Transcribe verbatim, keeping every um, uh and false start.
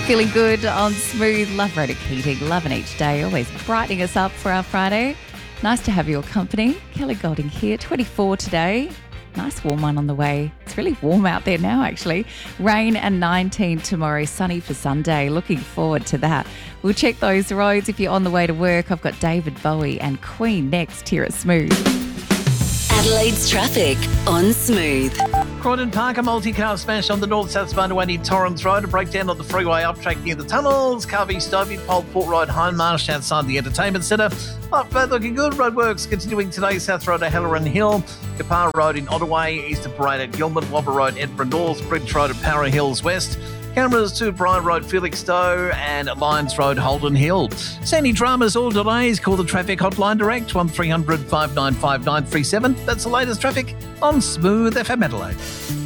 Feeling good on Smooth. Love Rhotic Heating. Loving each day. Always brightening us up for our Friday. Nice to have your company. Kelly Golding here. twenty-four today. Nice warm one on the way. It's really warm out there now, actually. Rain and nineteen tomorrow. Sunny for Sunday. Looking forward to that. We'll check those roads if you're on the way to work. I've got David Bowie and Queen next here at Smooth. Adelaide's traffic on Smooth. Croydon Park, a multi-car smash on the north-south motorway near Torrens Road. A breakdown on the freeway up track near the tunnels. Carvey, Stovey, Pole Port Road, Hindmarsh outside the entertainment centre. Off both looking good. Roadworks continuing today. South Road to Halloran Hill. Kapar Road in Ottaway. East of Parade at Gilman. Wobber Road, Edinburgh North. Bridge Road at Para Hills West. Cameras to Bryan Road, Felixstowe, and Lyons Road, Holden Hill. Sandy dramas, all delays. Call the traffic hotline direct, one three hundred, five nine five, nine three seven. That's the latest traffic on Smooth F M Adelaide.